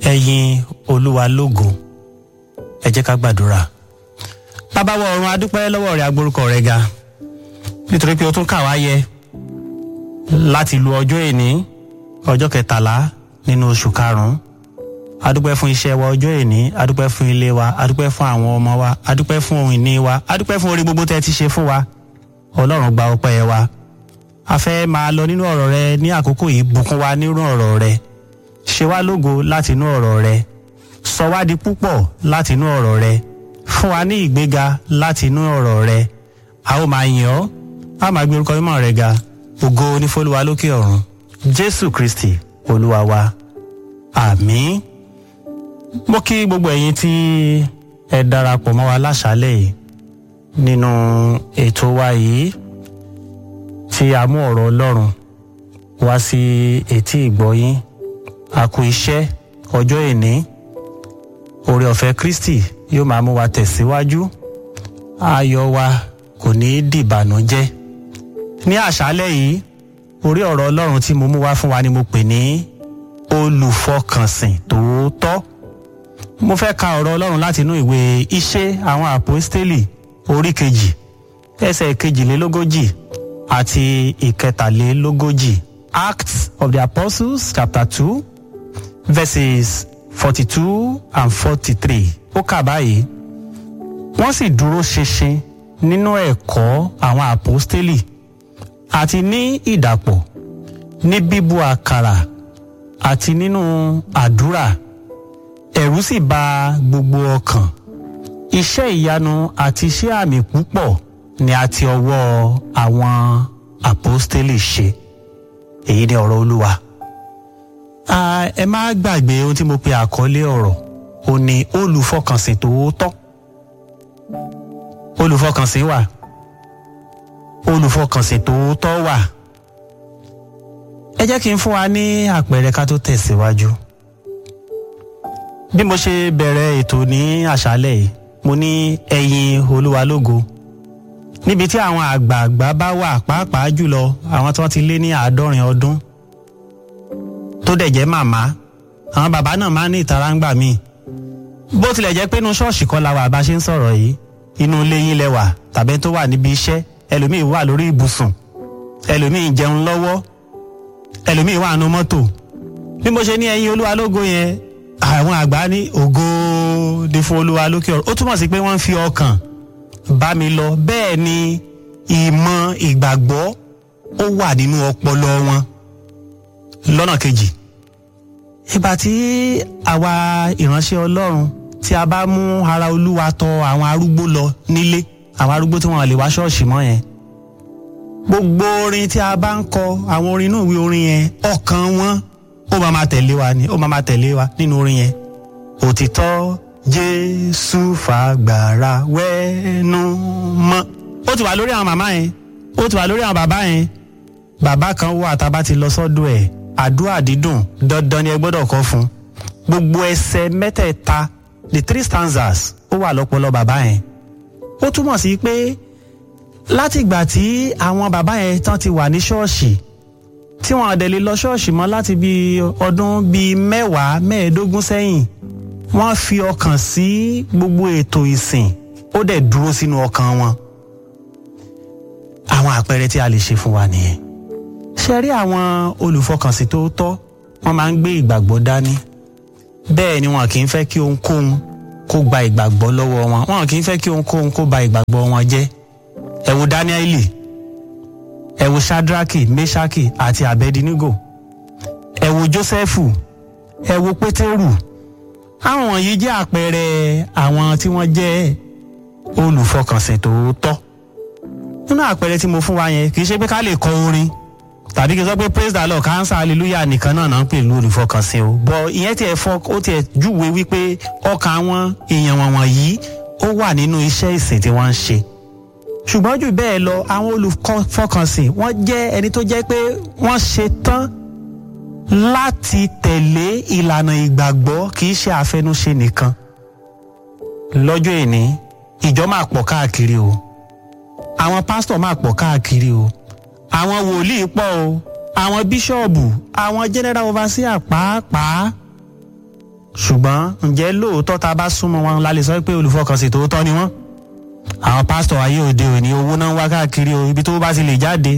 ẹ̀yin Olúwa lógo. Ẹ jẹ́ ká gbàdúrà. Bàbá wa ọ̀run, a dúpẹ́ lọ́wọ́ rẹ, agbórúkọ rẹ ga, nítorí pé o tún kà wá yẹ láti lu ọjọ́ èní, ọjọ́ 13 nínú oṣù 5. A dúpẹ́ fún iṣẹ́ wa ọjọ́ èní, a dúpẹ́ fún ilé wa, a dúpẹ́ fún àwọn ọmọ wa, a dúpẹ́ fún ohun ìní wa, a dúpẹ́ fún orí gbogbo tẹ́ ti ṣe fún wa. Ọlọ́run gba ọpẹ́ wa. A fẹ́ máa lọ nínú ọ̀rọ̀ rẹ ní àkókò yìí, bùkún wa nínú ọ̀rọ̀ rẹ. Ṣe wá lógo láti inú ọ̀rọ̀ rẹ. Sọ wá di púpọ̀ láti inú ọ̀rọ̀ rẹ. Fún wa ní ìgbéga láti inú ọ̀rọ̀ rẹ. A ó máa yìn ọ́, a máa gbé orúkọ mímọ́ rẹ ga. Ògo ní f'Olúwa lókè ọ̀run. Jésù Kristi Olúwa wa. Àmín. Mo kí gbogbo ẹ̀yin tí ẹ darapọ̀ mọ́ wa láṣálẹ́ yìí nínú ètò wa yìí tí a mú ọ̀rọ̀ Ọlọ́run wá sí etí ìgbọ́yín. A kú iṣẹ́ ọjọ́ èní. Oore ọ̀fẹ́ Kristi yóò máa mú wa tẹ̀síwájú. Ayọ̀ wa kò ní dìbànújẹ́. Ní àṣálẹ́ yìí, orí ọ̀rọ̀ Ọlọ́run tí mo mú wá fún wa ni mo pè ní olùfọkànsìn tòótọ́. Mo fẹ́ ka ọ̀rọ̀ Ọlọ́run láti inú ìwé Iṣẹ́ àwọn Àpọ́stélì orí 2 ẹsẹ̀ 42 àti 43. Acts of the Apostles chapter 2 verses 42 and 43. Ó kà báyìí. Wọ́n sì dúró ṣinṣin nínú ẹ̀kọ́ àwọn àpọ́stélì àti ní ìdàpọ̀, ní bíbú àkàrà àti nínú àdúrà. Ẹ̀rù sì bà gbogbo ọkàn. Iṣẹ́ ìyanu àti iṣẹ́ àmì púpọ̀ ni a ti ọwọ́ àwọn àpọ́stélì ṣe. Èyí ni ọ̀rọ̀ Olúwa. Ẹ má gbàgbé ohun tí mo pe àkọlé ọ̀rọ̀, ó ní olùfọkànsìn tòótọ́. Olùfọkànsìn wà. Olùfọkànsìn tòótọ́ wà. Ẹ jẹ́ kí n fún wa ní àpẹẹrẹ ká tó tẹ̀síwájú. Bí mo ṣe bẹ̀rẹ̀ ètò ní àṣálẹ́ yìí, mo ní ẹ̀yin Olúwa lógo. Níbi tí àwọn àgbààgbà bá wà, pàápàá jùlọ àwọn tí wọ́n ti lé ní 70 ọdún tó dẹ̀ jẹ́ màmá, àwọn bàbá náà máa ń ní ìtara ń gbà mí. Bó tilẹ̀ jẹ́ pé inú ṣọ́ọ̀ṣì kọ́ la wà bá ṣe ń sọ̀rọ̀ yìí, inú ilé yín lẹ wà tàbí tó wà níbi iṣẹ́, ẹlòmíì wà lórí ibùsùn, ẹlòmíì jẹun lọ́wọ́, ẹlòmíì wà nínú mọ́tò. Bí mo ṣe ní ẹ̀yin Olúwa lógo yẹn, àwọn àgbà ní ògo ni fún Olúwa lókè ọ̀run. Ó túmọ̀ sí pé wọ́n ń fi ọkàn bá mi lọ. Bẹ́ẹ̀ ni ìmọ̀ ìgbàgbọ́ ó wà nínú ọpọlọ wọn. Lọ́nà kejì, ìgbà tí àwa ìránṣẹ́ Ọlọ́run tí a bá mú ara Olúwa tọ̀ àwọn arúgbó lọ nílé, àwọn arúgbó tí wọ́n lè wá ṣọ́ọ̀ṣì mọ́ yẹn, gbogbo orin tí a bá ń kọ, àwọn orin inú ìwé orin yẹn, ọkàn wọn ó máa tẹ̀lé wa ni, ó máa tẹ̀lé wa nínú orin yẹn. Òtítọ́ Jésù fàgbàrà wẹ́nu mọ́. Ó ti wà lórí àwọn màmá yẹn, ó ti wà lórí àwọn bàbá yẹn. Bàbá kan wà tá bá ti lọ sọ́dọ̀ ẹ̀, àdúrà dídùn dandan ni ẹ gbọ́dọ̀ kọ fún. Gbogbo ẹsẹ̀ mẹ́tẹ̀ẹ̀ta, the 3 stanzas, ó wà lọ́pọlọ bàbá yẹn. Ó túmọ̀ sí pé láti ìgbà tí àwọn bàbá yẹn tán ti wà ní ṣọ́ọ̀ṣì, tí wọ́n àdẹ̀ lè lọ ṣọ́ọ̀ṣì mọ́ láti bí ọdún bíi 10, 15 sẹ́yìn, wọ́n fi ọkàn sí gbogbo ètò ìsìn, ó dẹ̀ dúró sínú ọkàn wọn. Àwọn àpẹẹrẹ tí a lè ṣe fún wa nìyẹn. Ṣé rí àwọn olùfọkànsìn tòótọ́, wọ́n máa ń gbé ìgbàgbọ́ dání. Bẹ́ẹ̀ ni wọn kì í fẹ́ kí ohunkóhun kó gba ìgbàgbọ́ lọ́wọ́ wọn. Wọn kì í fẹ́ kí ohunkóhun kó ba ìgbàgbọ́ wọn jẹ́. Ẹ wo Dáníẹ́lì, ẹ wo Ṣádraki, Méṣákì àti Abẹ́dínígò, ẹ wo Jósẹ́fù, ẹ wo Pétérù. Àwọn wọ̀nyí jẹ́ àpẹẹrẹ àwọn tí wọ́n jẹ́ olùfọkànsìn tòótọ́. Nínú àpẹẹrẹ tí mo fún wa yẹn, kì í ṣe pé ká lè kọ orin tàbí kí n sọ pé praise the Lord, kánsá hallelujah nìkan náà ń pè ní olùfọkànsìn o. Bọ̀ ìyẹn ó tiẹ̀ júwe wípé ọkàn àwọn èèyàn wọ̀nyí ó wà nínú iṣẹ́ ìsìn tí wọ́n ń ṣe. Ṣùgbọ́n jù bẹ́ẹ̀ lọ, àwọn olùfọkànsìn wọ́n jẹ́ ẹni tó jẹ́ pé wọ́n ṣe tán láti tẹ̀lé ìlànà ìgbàgbọ́, kì í ṣe àfẹnusẹ nìkan. Lọ́jọ́ èní, ìjọ máa pọ̀ káàkiri o, àwọn pásítọ̀ máa pọ̀ káàkiri o, àwọn wòlíì pọ̀ o, àwọn bíṣọ̀bù, àwọn general overseer pàápàá ṣùgbọ́n ǹjẹ́ lóòótọ́ tá a bá súnmọ́ wọn la lè sọ pé olùfọkànsìn tòótọ́ ni wọ́n? àwọn pásítọ̀ ayé òde òní owó náà ń wá káàkiri o, ibi tó bá ti lè jáde.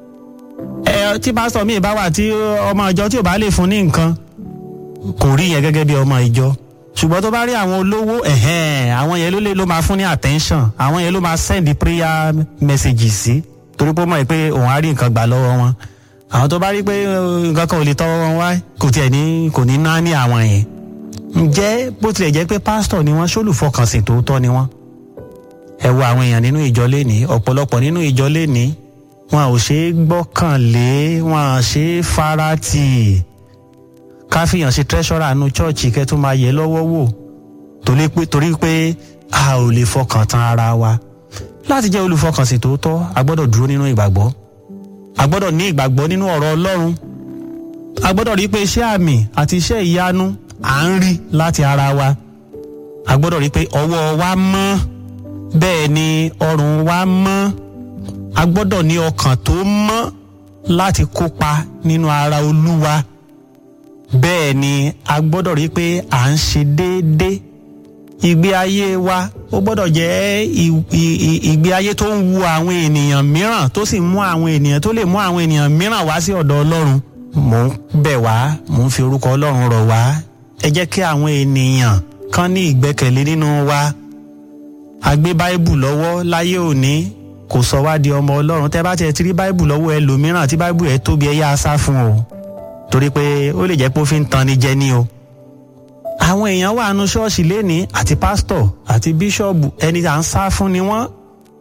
Tí pásítọ̀ míì bá wà tí ọmọ ìjọ tí ò bá lè fún ní nǹkan kò rí yẹn gẹ́gẹ́ bí ọmọ ìjọ, ṣùgbọ́n tó bá rí àwọn olówó àwọn yẹn ló máa fún ní attention, àwọn yẹn ló máa send prayer messages sí, torí pé ó mọ̀ pé òun á rí nǹkan gbà lọ́wọ́ wọn. àwọn tó bá rí pé nǹkan kan ò lè tọ́wọ́ wọn wá kò ní ná ní àwọn yẹn. ǹjẹ́ bó tilẹ̀ jẹ́ pé pásítọ̀ ni wọ́n, ṣólùfọkànsìn tòótọ́ ni wọ́n? ẹ wo àwọn èèyàn nínú ìjọ lénìí, ọ̀pọ̀lọpọ̀ nínú ìjọ lénìí wọn ò ṣe é gbọ́kànlé, wọn ò ṣe é faratì. ká fìyàn ṣe treasurer nu chọ́ọ̀chì kẹ́ tó máa yẹ lọ́wọ́ wò torí pé a ò lè fọkàn tán ara wa. láti jẹ́ olùfọkànsìn tòótọ́ a gbọ́dọ̀ dúró nínú ìgbàgbọ́, a gbọ́dọ̀ ní ìgbàgbọ́ nínú ọ̀rọ̀ Ọlọ́run, a gbọ́dọ̀ rí pé iṣẹ́ àmì àti iṣẹ́ ìyanu à ń rí láti ara wa, a gbọ́dọ̀ rí pé ọwọ́ wa mọ́, bẹ́ẹ̀ ni ọrùn wa mọ́, a gbọ́dọ̀ ní ọkàn tó mọ́ láti kópa nínú ara Olúwa, bẹ́ẹ̀ ni a gbọ́dọ̀ rí pé à ń ṣe déédéé. ìgbé ayé wa ó gbọ́dọ̀ jẹ́ ìgbé ayé tó ń wu àwọn ènìyàn mìíràn, tó sì mú àwọn ènìyàn, tó lè mú àwọn ènìyàn mìíràn wá sí ọ̀dọ̀ Ọlọ́run. mò ń bẹ̀ wá, mò ń fi orúkọ Ọlọ́run rọ̀ wá, ẹ jẹ́ kí àwọn ènìyàn kan ní ìgbẹ́kẹ̀lé nínú wa. a gbé báíbù lọ́wọ́ láyé òní kò sọ wá di ọmọ Ọlọ́run. tẹ́ bá tiẹ̀ ti rí báíbù lọ́wọ́ ẹlòmíràn tí báíbù ẹ̀ tóbi, ẹ yá sá fún o, torí pé ó lè jẹ́ pé ó fi ń tan ni jẹ ní o. àwọn èèyàn wà nínú ṣọ́ọ̀ṣì lénìí, àti pásítọ̀ àti bíṣọ̀bù, ẹni à ń sá fún ni wọ́n,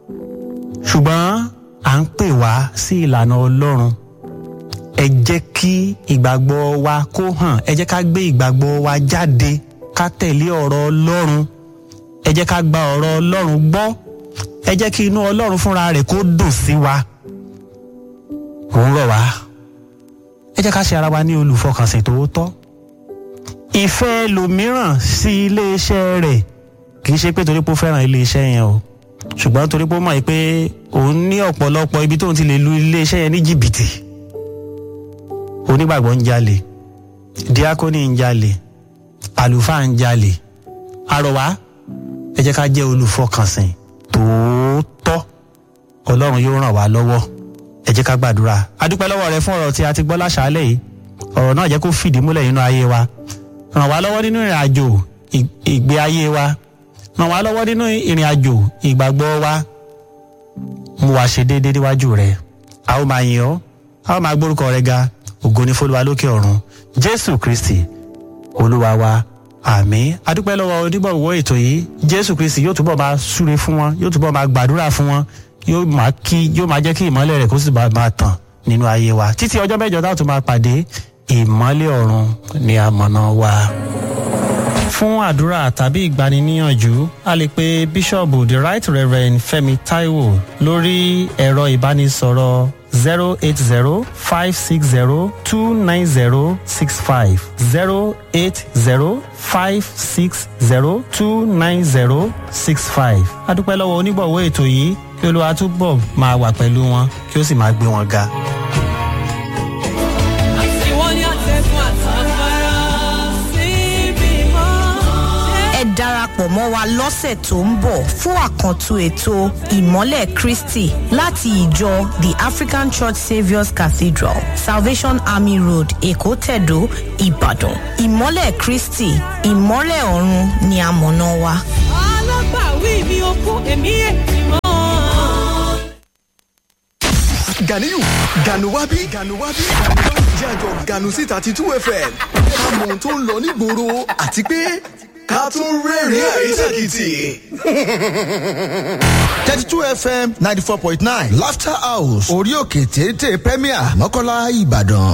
ṣùgbọ́n à ń pè wá sí ìlànà Ọlọ́run. ẹ jẹ́ kí ìgbàgbọ́ wa kó hàn, ẹ jẹ́ ká gbé ìgbàgbọ́ wa jáde, ká tẹ̀lé ọ̀rọ̀ Ọlọ́run, ẹ jẹ́ ká gba ọ̀rọ̀ Ọlọ́run gbọ́, ẹ jẹ́ kí inú Ọlọ́run fúnra rẹ̀ kó dùn sí wa. òun rọ̀ wá, ẹ jẹ́ ká ṣe ara wa ní olùfọkànsìn tòótọ́. ìfẹ́ ẹlòmíràn sí iléeṣẹ́ rẹ̀ kì í ṣe pé torí pé ó fẹ́ràn iléeṣẹ́ yẹn o, ṣùgbọ́n torí pé ó mọ̀ pé òun ní ọ̀pọ̀lọpọ̀ ibi tóun ti lè lu iléeṣẹ́ yẹn ní jìbìtì. onígbàgbọ́ ń jalè, díákónì ń jalè, àlùfáà ń jalè. àrọ̀wá, ẹ jẹ́ ká jẹ́ olùfọkànsìn tòótọ́, Ọlọ́run yóò ràn wá lọ́wọ́. ẹ jẹ́ ká gbàdúrà. a dúpẹ́ lọ́wọ́ rẹ fún ọ̀rọ̀ tí a ti gbọ́ láṣálẹ́ yìí. ọ̀rọ̀ náà jẹ́ kó fìdí múlẹ̀ nínú ayé wa. ràn wá lọ́wọ́ nínú ìrìn àjò ìgbé ayé wa, ràn wá lọ́wọ́ nínú ìrìn àjò ìgbàgbọ́ wa. mú wa ṣe déédéé níwájú rẹ. a ó máa yìn ọ́, a ó máa gbórúkọ rẹ ga. ògo ni f'Olúwa lókè ọ̀run. Jésù Kristi Olúwa wa, àmín. a dúpẹ́ lọ́wọ́ onígbọ̀wọ́ ètò yìí. Jésù Kristi yóò túbọ̀ máa súre fún wọn, yóò túbọ̀ máa gbàdúrà fún wọn, yóò máa jẹ́ kí ìmọ́lẹ̀ rẹ̀ kó sì máa tàn nínú ayé wa. títí ọjọ́ mẹ́jọ táwọn tó máa pàdé, ìmọ́lẹ̀ ọ̀run ni amọ̀nà wa. fún àdúrà tàbí ìgbaniníyànjú, a lè pe bíṣọ̀bù the right reverend Fẹ́mi Táíwò lórí ẹ̀rọ ìbánisọ̀rọ̀ 08056029065 08056029065. a dúpẹ́ lọ́wọ́ onígbọ̀wọ́ ètò yìí, kí Olúwa túbọ̀ máa wà pẹ̀lú wọn, kí ó sì máa gbé wọn ga. ẹ darapọ̀ mọ́ wa lọ́sẹ̀ tó ń bọ̀ fún àkàntún ètò ìmọ́lẹ̀ Kristi láti ìjọ The African Church Saviour's Cathedral, Salvation Army Road, Èkó Tẹ̀dó, Ìbàdàn. ìmọ́lẹ̀ Kristi, ìmọ́lẹ̀ ọ̀run ni amọ̀nà wa. alágbàwí mi ò kú èmi ètì mọ́. Ganiyu, Ganuwabi, Jájọ Ganu sí 32 FM. Ká mọ ohun tó ń lọ nígboro àti pé ká tún rẹ́rìn-ín àrísàkìtì. 32 FM 94.9 Laughter House, orí òkè téńté Premier, Mọ́kọ́lá, Ìbàdàn.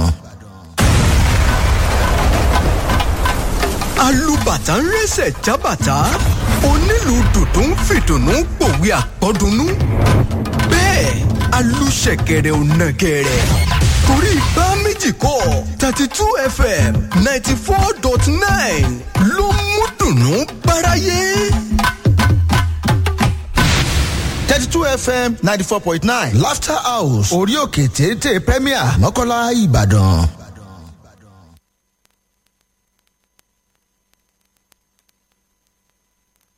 Alùbàtà ń rẹ́sẹ̀ jábàtà, onílù dùdú ń fìdùnnú pòwe àpọ́dúnú. Bẹ́ẹ̀ alùṣẹ̀kẹ̀rẹ̀ ò nàgẹ̀rẹ̀, torí bá méjì kọ́ 32 FM 94.9 ló mú dùnnú báráyé. 32 FM 94.9 Laughter House, orí òkè téńté Premier, Mọ́kọ́lá, Ìbàdàn.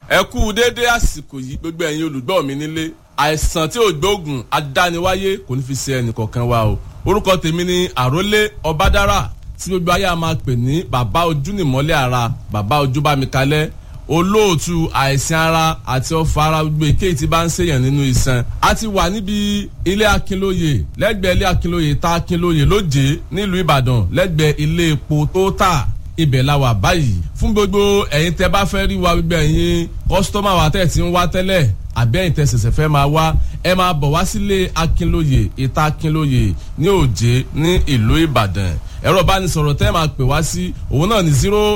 ẹ kú déédé àsìkò yìí gbogbo ẹ̀yin olùgbọ́ mi nílé. Àìsàn tí ò gbóògùn adániwáyé kò ní fi ṣe ẹnìkọ̀ọ̀kan wa o. Orúkọ tèmi ni Àrólé Ọbádára tí gbogbo ayé a máa pè ní bàbá ojú nìmọ́lẹ̀ ara, bàbá ojú bá mi kalẹ̀, olóòtú àìsàn ara àti ọ̀fọ̀ ara gbogbo èké tí bá ń ṣèyàn nínú iṣan. A ti wà níbi ilé Akínlóye, lẹ́gbẹ̀ẹ́ ilé Akínlóye tá Akínlóye lóje nílùú Ìbàdàn, lẹ́gbẹ̀ẹ́ ilé epo Total. Ibẹ̀ la wà báyìí fún gbogbo ẹ̀yin tẹ́ bá fẹ́ rí wa, gbogbo ẹ̀yin kọ́sítọ́mà wa tẹ́ ti ń wá tẹ́lẹ̀ àbí ẹ̀yin tẹ́ ṣẹ̀ṣẹ̀ fẹ́ máa wá, ẹ máa bọ̀ wá sílé Akínlóye, ìta Akínlóye ní Òjé ní ìlú Ìbàdàn. Ẹ̀rọ ìbánisọ̀rọ̀ tẹ́ máa pè wá sí òun náà ní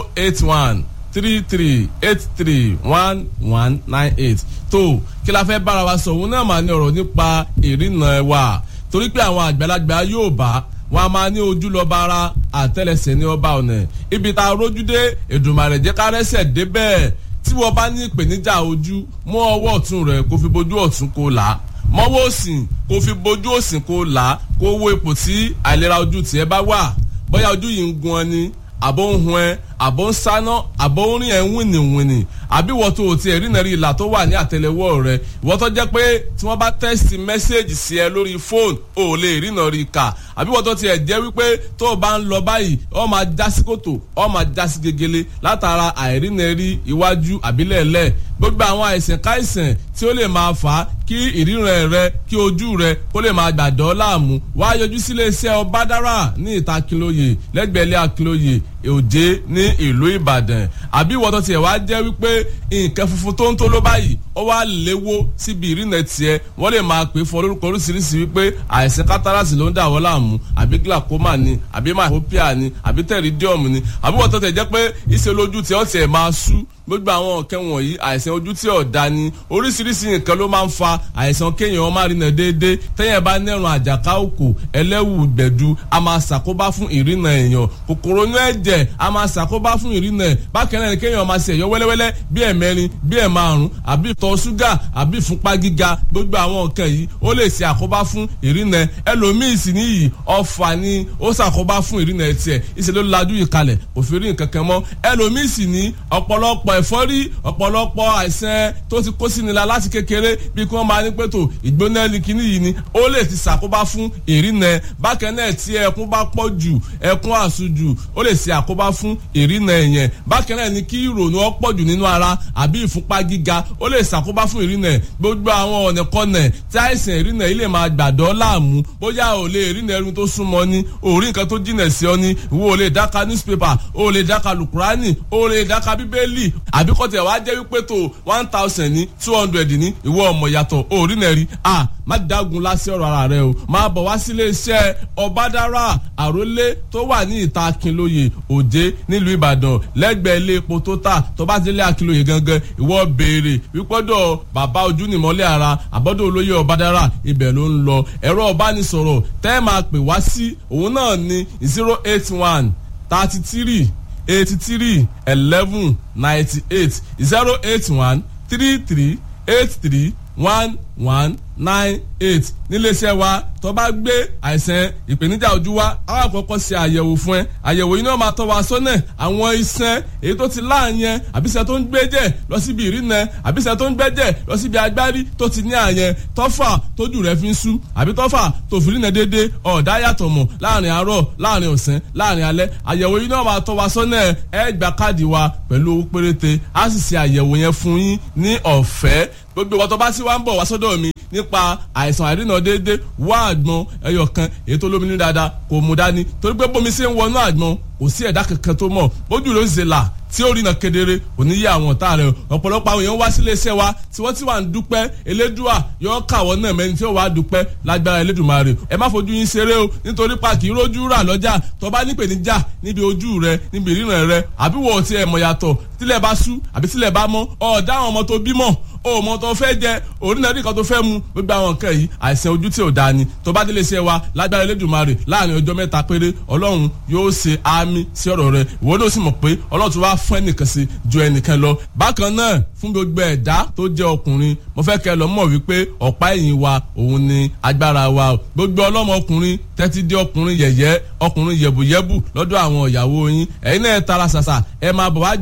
08133831198. tó kí la fẹ́ bára wa sọ òun náà máa ní ọ̀rọ̀ nípa ìrìnà wa, torí pé àwọn àgbàlagbà yóò bá wọn a máa ní ojú lọ́ba ara àtẹ́lẹsẹ̀ ní ọba ọ̀nà. Ibi tá a rójú dé Èdùmàrè jẹ́ ká rẹ́sẹ̀ débẹ̀. Tí wọ́n bá ní ìpèníjà ojú, mú ọwọ́ ọ̀tún rẹ̀ kó fi bojú ọ̀tún kó là á, mọ́wọ́ òsì kó fi bojú òsì kó là á, kó wo ipò tí àìlera ojú tiẹ̀ bá wà. Bóyá ojú yìí ń gun ọ ni, àbò ń hun ẹ, àbò ń sáná, àbò ń rìn ẹ ń wìnìwìnì, àbí wọ́n tó ti ẹ̀rí náà rí ìlà tó wà ní àtẹlẹwọ́ rẹ̀. Ìwọ́n tó jẹ́ pé tí wọ́n bá tẹ́sítì mẹ́sẹ́ẹ̀jì sí ẹ lórí fóònù ò lè rí náà rí kà, àbí wọ́n tó ti ẹ̀ jẹ́ wípé tó o bá ń lọ báyìí ó máa já sí kòtò, ó máa já sí gegele látara àìrí náà rí iwájú àbílẹ̀lẹ̀. Gbogbo àwọn àìsàn káìsàn tí ó lè máa fà á kí ìríran rẹ, kí ojú rẹ kó lè máa gbàdọ́ láàmú, wá yọjú sílé iṣẹ́ Ọbádára ní ìta Akínlóye, lẹ́gbẹ̀ẹ́ ilé Akínlóye Òjé ní ìlú Ìbàdàn. Àbí ìwọ́n tó tiẹ̀ wá jẹ́ wípé nǹkan funfun tó ń tó ló báyìí ó wá léwó síbi ìrìnà tiẹ̀, wọ́n lè máa pè fún olórúkọ oríṣiríṣi wípé àìsàn kátàràsì ló ń dà wọ́n láàmú, àbí glaucoma ni, àbí myopia ni, àbí pterygium ni, àbí wọ́n tó tẹ̀ jẹ́ pé ìṣe lójú tí ó tiẹ̀ máa sú. Gbogbo àwọn nǹkan wọ̀nyí àìsàn ojú tí ọ̀dà ni. Oríṣiríṣi nǹkan ló máa ń fa àìsàn kéèyàn má rìnà déédéé. Téèyàn bá nẹ́rùn àjàká òkò, ẹlẹ́wù gbẹ̀du, a máa ṣàkóbá fún ìrìnà èèyàn. Kòkòrò inú ẹ̀jẹ̀ a máa ṣàkóbá fún ìrìnà. Bákan náà ni kéèyàn máa ṣe ẹ̀yọ́ wẹ́lẹ́wẹ́lẹ́ bí ẹ̀mẹrin, bí ẹ̀márùn, àbí ìtọ̀ ṣúgà, àbí ìfúnpá gíga. Gbogbo àwọn nǹkan yìí ó lè ṣe àkóbá fún ìrìnà. Ẹlòmíì sì níyì ọ̀fà ni ó ṣàkóbá fún ìrìnà tiẹ̀. Ìṣe ló lajú ìkalẹ̀ kò fi rí nǹkan kan mọ́. Ẹlòmíì sì ní ọ̀pọ̀lọpọ̀ ẹ̀fọ́rí, ọ̀pọ̀lọpọ̀ àìsàn tó ti kó sí ni la láti kékeré bí kí wọ́n máa ní pẹ́tò ìgbóná ní kíní yìí ni ó lè ti ṣàkóbá fún ìrìnà. Bákan náà tí ẹkún bá pọ̀ jù, ẹkún àsùjù ó lè ṣe àkóbá fún ìrìnà yẹn. Bákan náà ni kí ìrònú ó pọ̀ jù nínú ara àbí ìfúnpá gíga ó lè ṣàkóbá fún ìrìnà. Gbogbo àwọn ọ̀nà kọ́nà tí àìsàn ìrìnà yìí lè máa gbàdọ́ láàmú, bóyá ò lè ìrìnà ẹrù tó súnmọ́ ni, ò rí nǹkan tó jìnà sí ọ ni, ìwọ ò lè dáka newspaper, ò lè dáka lùkùránì, ò lè dáka bíbélì, àbí kọ́ tẹ̀ wá jẹ́ wípé tó 1000 ní 200 ní ìwọ ọmọ yàtọ̀ orí náà rí má dágun lásì ọ̀rọ̀ ara rẹ o. Máa bọ̀ wá sílé iṣẹ́ Ọbádára Àrólé tó wà ní ìta Akínlóye Òjé nílùú Ìbàdàn, lẹ́gbẹ̀ẹ́ ilé epo Total. Tó bá délé Akínlóye gangan ìwọ béèrè wípọ́dọ̀ bàbá ojú nìmọ́lẹ̀ ara àbọ́dọ̀ olóyè Ọbádára, ibẹ̀ ló ń lọ. Ẹ̀rọ ìbánisọ̀rọ̀ tẹ́ máa pè wá sí òun náà ní 081 33 83 11 98 081 33 83 1198. níléeṣẹ́ wa tó bá gbé àìsàn ìpèníjà ojú wa àwọn àkọ́kọ́ ṣe àyẹ̀wò fún ẹ. àyẹ̀wò yìí náà máa tọ́ wa sọ́nà àwọn iṣan èyí tó ti láàyẹn, àbíṣẹ́ tó ń gbẹ́jẹ̀ lọ síbi ìrìnà, àbíṣẹ́ tó ń gbẹ́jẹ̀ lọ síbi agbárí tó ti ní àyẹn, tọ́fà tójú rẹ̀ fi ń sú, àbí tọ́fà tó fi rìnà déédéé ọ̀dá yàtọ̀ mọ̀ láàrin àárọ̀, láàrin ọ̀sán, láàrin alẹ́. àyẹ̀wò yìí náà máa tọ́ wa sọ́nà. ẹ gba káàdì wa pẹ̀lú owó péréte, a sì ṣe àyẹ̀wò yẹn fún yín ní ọ̀fẹ́. gbogbo ìwọ tó bá sì wá ń bọ̀ wá sọ́dọ̀ mi nípa àìsàn àìrìnà déédéé, wá àgbọn ẹyọ kan èyí tó lómi ní dáadáa kò mú dání, torí pé bómi ṣe ń wọnú àgbọn kò sí ẹ̀dá kankan tó mọ̀, bójú ló ń ṣe là tí ó rìnà kedere kò ní yé àwọn ọ̀tá rẹ̀. ọ̀pọ̀lọpọ̀ àwọn èèyàn wá sílé iṣẹ́ wa tí wọ́n ti wà ń dúpẹ́, elédùà yóò kàwọ́ náà mẹ́ni tí ó wà á dúpẹ́ lágbára Elédùmarè. ẹ má fojú yín ṣeré o, nítorí pa kì í rójú rà lọ́jà. tó bá nípèníjà níbi ojú rẹ, níbi ìríran rẹ, àbí wọ́n ti ẹ̀ mọ̀ yàtọ̀ tílẹ̀ bá sú àbí tílẹ̀ bá mọ́, ọ̀dá àwọn ọmọ tó bímọ o mọ tó fẹ́ jẹ orílẹ̀-èdè kan tó fẹ́ mu. gbogbo àwọn nǹkan yìí àìsàn ojú tí ò dáa ni. tó bá délé iṣẹ́ wa lágbára Elédùmarè láàrin ọjọ́ 3 péré Ọlọ́run yóò ṣe àmì sí ọ̀rọ̀ rẹ. ìwọ ló sì mọ̀ pé Ọlọ́run ti wá fún ẹnìkan sí ju ẹnìkan lọ. bákan náà fún gbogbo ẹ̀dá tó jẹ́ ọkùnrin, mo fẹ́ kẹ́ lọ mọ̀ wípé ọ̀pá ẹ̀yìn wa òun ni agbára wa. gbogbo ọlọ́mọkùnrin tẹ́tí dé ọkùnrin yẹ̀yẹ́, ọkùnrin yẹ̀bùyẹ̀bù lọ́dọ̀ àwọn ìyàwó yín, ẹ̀yin náà tara ṣàṣà ẹ máa bọ̀ wá gba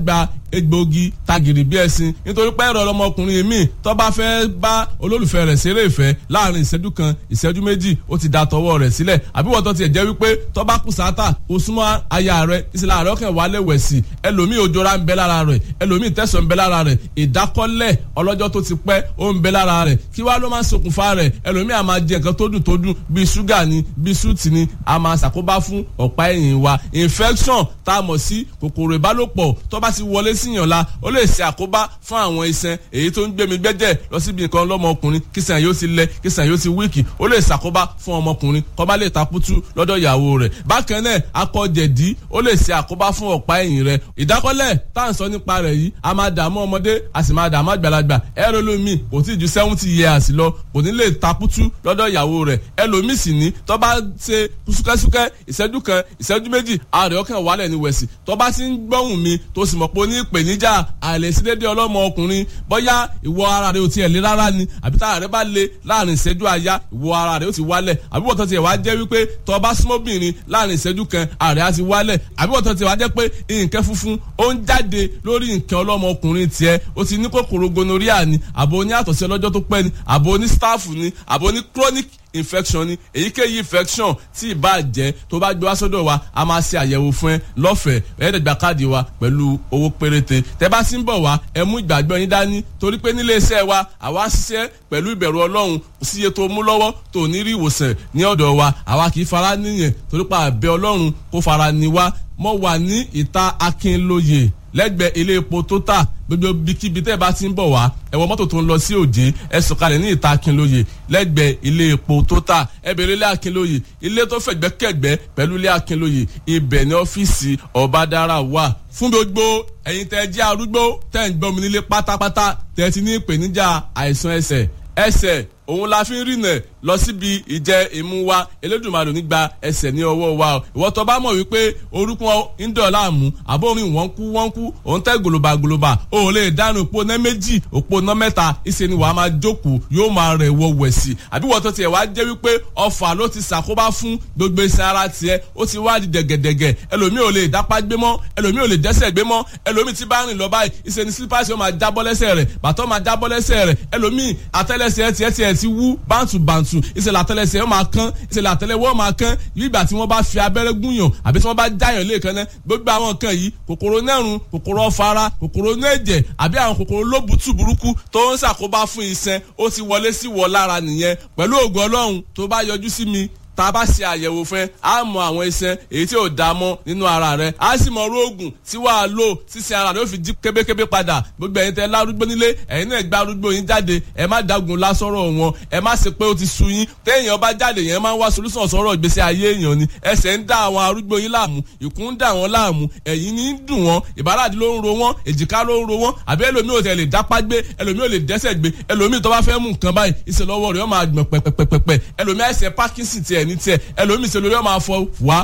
egbòogi tagìrì bí ẹṣin nítorí pé ẹ̀rọ ọmọkùnrin mi tó bá fẹ́ bá olólùfẹ́ rẹ̀ ṣeré ìfẹ́ láàrin ìṣẹ́jú kan ìṣẹ́jú méjì ó ti da tọwọ́ rẹ̀ sílẹ̀ àbí wọ́n tó tiẹ̀ jẹ́ wípé tó bá kù sáátà ó súnmọ́ aya rẹ̀ ìṣẹ̀lẹ̀ àrẹ ọkàn wálé wẹ̀ sí ẹlòmíì òjòrà ń bẹ lára rẹ̀ ẹlòmíì tẹ̀sán ń bẹ lára rẹ̀ ìdákọ́lẹ̀ ọlọ́jọ́ tó ti pẹ́ ó ń bẹ lára rẹ̀ kí wá ló máa ń ṣokùnfà rẹ̀ ẹlòmíì a máa jẹ nǹkan tó dùn bíi ṣúgà ni bíi súùtì ni a máa ṣàkóbá fún ọ̀pá ẹ̀yìn wa infection tá a mọ̀ sí kòkòrò ìbálòpọ̀ tó bá ti wọlé síyàn la ó lè ṣe àkóbá fún àwọn iṣan èyí tó ń gbẹmí gbẹ́jẹ̀ lọ síbi nǹkan lọ́mọkùnrin kíṣàn yóò ti lẹ kíṣàn yóò ti wíìkì ó lè ṣàkóbá fún ọmọkùnrin kó bá lè takutu lọ́dọ̀ ìyàwó rẹ̀ bákan náà akọ̀jẹ̀dí ó lè ṣe àkóbá fún ọ̀pá ẹ̀yìn rẹ̀ ìdákọ́lẹ̀ tá à ń sọ nípa rẹ̀ yìí a máa dààmú ọmọdé a sì máa dààmú àgbàlagbà ẹlòmíì kò tí ì ju 70 years lọ kò ní lè takutu lọ́dọ̀ ìyàwó rẹ̀ ẹlòmíì sì ní tó bá ṣe súkẹ́súkẹ́ ìṣẹ́jú kan ìṣẹ́jú méjì ààrẹ ọkàn wálẹ̀ ní wẹ̀sì tó bá ti ń gbọ́hùn mi tó sì mọ̀ pé ó ní ìpèníjà àìlèṣedédé ọlọ́mọ ọkùnrin bóyá ìwọ ara rẹ ò tiẹ̀ lé rárá ni àbí tá rẹ bá lé láàrin ìṣẹ́jú àyá ìwọ ara rẹ ó ti wálẹ̀ àbí wọ́n tó tiẹ̀ wá jẹ́ wípé tó bá súnmọ́bìnrin láàrin ìṣẹ́jú kan ààrẹ á ti wálẹ̀ àbí wọ́n tó tiẹ̀ wá jẹ́ pé nǹkan funfun ó ń jáde lórí nǹkan ọlọ́mọ ọkùnrin tiẹ̀ ó ti ní kòkòrò gonorrhea ni àbò ní àtọ̀sí ọlọ́jọ́ tó pẹ́ ni àbò ní staph ni àbò ní chronic infection ni èyíkéyìí infection tí ìbá jẹ́ tó bá gbé wá sọ́dọ̀ wa a máa ṣe àyẹ̀wò fún ẹ lọ́fẹ̀ẹ́ ẹ̀ẹ́dẹ̀gbà káàdì wa pẹ̀lú owó péréte tẹ́ bá sì ń bọ̀ wá ẹ mú ìgbàgbọ́ yín dání torí pé nílé iṣẹ́ wa àwa ń ṣiṣẹ́ pẹ̀lú ìbẹ̀rù Ọlọ́run kò sí iye tó mú lọ́wọ́ tó ní rí ìwòsàn ní ọ̀dọ̀ wa àwa kì í fara níyẹn torí pé àbẹ̀ Ọlọ́run kó fara ní wa mo wà ní ìta Akínlóye lẹ́gbẹ̀ẹ́ ilé epo Total gbogbo bíkíbi tẹ́ ẹ bá ti ń bọ̀ wá ẹ wọ mọ́tò tó ń lọ sí Òjé ẹ sọ̀kalẹ̀ ní ìta Akínlóye lẹ́gbẹ̀ẹ́ ilé epo Total ẹ bèrè ilé Akínlóye ilé tó fẹ̀gbẹ́kẹ̀gbẹ́ pẹ̀lú ilé Akínlóye ibẹ̀ ní ọ́fíìsì Ọbádára wà fún gbogbo ẹ̀yin tẹ́ jẹ́ arúgbó tẹ́ ń gbọ́ mi nílé pátápátá tẹ́ ti ní ìpèníjà àìsàn ẹsẹ̀ òun la fi ń rìnà lọ síbi ìjẹ ìmú wa Elédùmarè nígbà ẹsẹ̀ ní ọwọ́ wa o ìwọ tó bá mọ̀ wípé orúkún ń dọ̀ láàmú àbórin wọ́n kú òun tẹ́ gòlòbà òun lè dánú òpó ná méjì òpó ná mẹ́ta ìṣe ni wàá máa jókòó yóò máa rẹ̀ wọ wẹ̀sì àbí wọ́n tó tiẹ̀ wá jẹ́ wípé ọfà ló ti ṣàkóbá fún gbogbo iṣan ara tiẹ̀ ó ti wá di dẹ̀gẹ̀dẹ̀gẹ̀ ẹlòmíì ò lè dápá gbé mọ́ ẹlòmíì ò lè dẹ́sẹ̀ gbé mọ́ ẹlòmíì tí bá rìn lọ báyìí ìṣe ni sípàṣẹ ó máa jábọ́ lẹ́sẹ̀ rẹ̀ bàtọ́ máa jábọ́ lẹ́sẹ̀ rẹ̀ ẹlòmíì àtẹ́lẹsẹ̀ tiẹ̀ ti wú bántùbàntù ìṣẹ̀lẹ̀ àtẹ́lẹsẹ̀ ó máa kán ìṣẹ̀lẹ̀ àtẹ́lẹwọ́ máa kán nígbà tí wọ́n bá fi abẹ́rẹ́ gúnyàn àbí tí wọ́n bá jáyàn lẹ́ẹ̀kan náà gbogbo àwọn nǹkan yìí kòkòrò nẹ́rùn kòkòrò ọ̀fara kòkòrò inú ẹ̀jẹ̀ àbí àwọn kòkòrò lóbùtù burúkú tó ń ṣàkóbá fún iṣan ó ti wọlé sí wọ lára nìyẹn pẹ̀lú ògo Ọlọ́run tó bá yọjú sí mi tá a bá ṣe àyẹ̀wò fún ẹ á mọ àwọn iṣan èyí tí ò dá mọ́ nínú ara rẹ á sì mọ oògùn tí wàá lò sísẹ ara rẹ ó fi jí kébékébé padà gbogbo ẹ̀yin tẹ́ lárúgbó nílé ẹ̀yin náà gba arúgbó yín jáde ẹ má dágun lásọ̀rọ̀ wọn ẹ má ṣe pé ó ti sú yín téèyàn bá jáde yẹn máa ń wá solúsàn sọ̀rọ̀ ìgbésí ayé èèyàn ni ẹsẹ̀ ń dá àwọn arúgbó yín láàmú ìkún ń dà wọ́n láàmú ẹ̀yìn ní ń dùn wọ́n ìbàràdì ló ń ro wọ́n èjìká ló ń ro wọ́n àbí ẹlòmíì ò tẹ̀ lè dápá gbé ẹlòmíì ò lè dẹ́sẹ̀ gbé ẹlòmíì tó bá fẹ́ mú nǹkan báyìí ìṣe lọ́wọ́ rẹ̀ ó máa gbọ̀n pẹ̀pẹ̀pẹ̀pẹ̀ ẹlòmíì àìsàn Parkinson tiẹ̀ ní tiẹ̀ ẹlòmíì ṣe lórí ọmọ afọ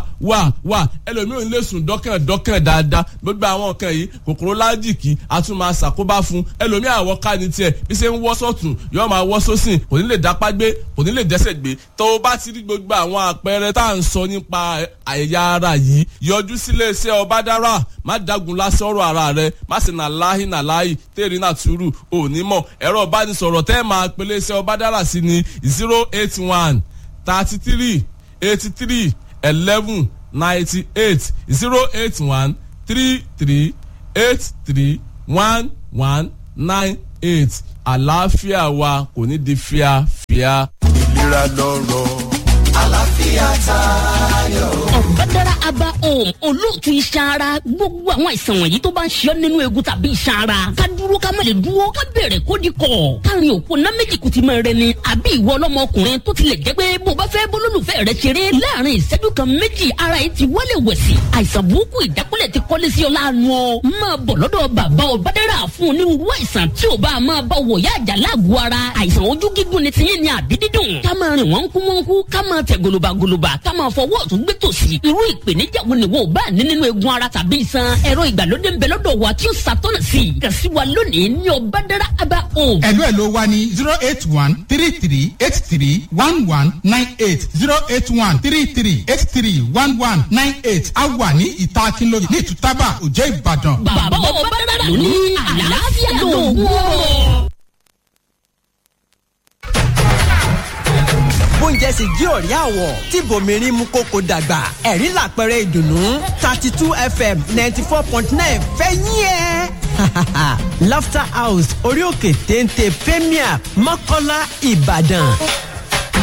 wá ẹlòmíì ò ní lè sùn dọ́kàn dáadáa gbogbo àwọn nǹkan yìí kòkòrò lájìkì a tún máa ṣàkóbá fún ẹlòmíì àwọ̀ ká ní tiẹ̀ bí ṣe ń wọ́ sọ̀tún yóò máa wọ́ sósìn kò ní lè dápá gbé kò ní lè dẹ́sẹ̀ gbé tó o bá ti rí gbogbo àwọn àpẹẹrẹ tá à ń sọ nípa ẹ̀yà ara yìí yọjú sílé iṣẹ́ Ọbádára má dagun lásọ̀rọ̀ ara rẹ má sì nà láhì tèrè náà túrú onímọ̀ ẹ̀rọ ìbánisọ̀rọ̀ tẹ́ máa pèlè iṣẹ́ Ọbádára sí ni 081 33 83 11 98 081 33 83 11 98 àlàáfíà wa kò ní di fíafíà. ìlera lọ́rọ̀ àlàáfíà tayọ. Ọbádára Aba Home olóòtú iṣan ara gbogbo àwọn àìsàn wọ̀nyí tó bá ń ṣe ọ́ nínú egun tàbí iṣan ara ká dúró ká má lè dúró ká bẹ̀rẹ̀ kó di kọ̀ káàrin òpó ná méjì kùtì máa rẹ ni àbí ìwọ ọlọ́mọkùnrin tó tilẹ̀ jẹ́ pé bó bá fẹ́ bólólùfẹ́ rẹ ṣeré láàrin ìṣẹ́jú kan méjì ara yìí ti wálé wẹ̀sì àìsàn burúkú ìdákúlẹ̀ ti kọ́lé sí ọ láàánú ọ máa bọ̀ lọ́dọ̀ bàbá Ọbádára fún onírúurú àìsàn tí ò bá máa bá wọ̀ yá àjà láàgọ̀ ara àìsàn ojú gígùn ni tiyín ni àbí dídùn ká máa rìn wọ́n kú ká máa tẹ̀ gòlòbà lògbàgòlòbà ká máa fọwọ́ ọ̀tún gbé tòsì irú ìpèníjà wo ni wọ́n bá ní nínú eegun ara tàbí iṣan ẹ̀rọ ìgbàlódé ń bẹ lọ́dọ̀ wa tí ó ṣàtọ́nà sí i kàn sí wa lónìí ní Ọbádára Aba Home. ẹ̀lú wa ní 08133831198 08133831198 a wà ní ìta Akínlóye ní Ìtútàbà Òjé Ìbàdàn. bàbá Ọbádára ló ní àlàáfíà lóògùn ọ̀rọ̀. bóúnjẹ sì jí òrí àwọ̀ tí bòmírín mú kókó dàgbà ẹ̀rí làpẹrẹ ìdùnnú 32 FM 94.9 fẹ́yìn ẹ̀. Laughter House orí òkè téńté Premier Mọ́kọ́lá Ìbàdàn.